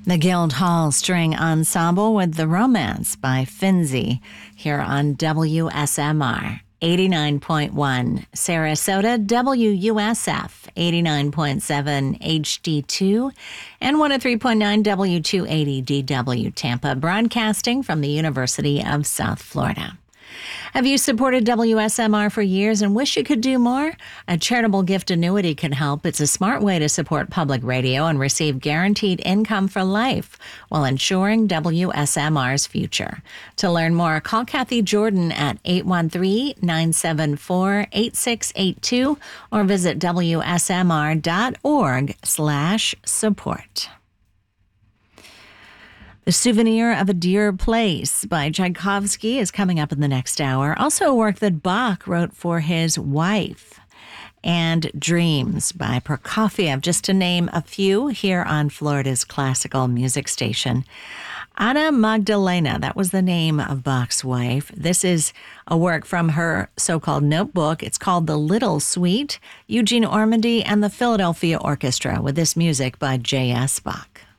The Guildhall String Ensemble with The Romance by Finzi here on WSMR 89.1 Sarasota, WUSF 89.7 HD2, and 103.9 W280 DW Tampa, broadcasting from the University of South Florida. Have you supported WSMR for years and wish you could do more? A charitable gift annuity can help. It's a smart way to support public radio and receive guaranteed income for life while ensuring WSMR's future. To learn more, call Kathy Jordan at 813-974-8682 or visit WSMR.org/support. The Souvenir of a Dear Place by Tchaikovsky is coming up in the next hour. Also a work that Bach wrote for his wife. And Dreams by Prokofiev, just to name a few here on Florida's classical music station. Anna Magdalena, that was the name of Bach's wife. This is a work from her so-called notebook. It's called The Little Suite, Eugene Ormandy and the Philadelphia Orchestra with this music by J.S. Bach.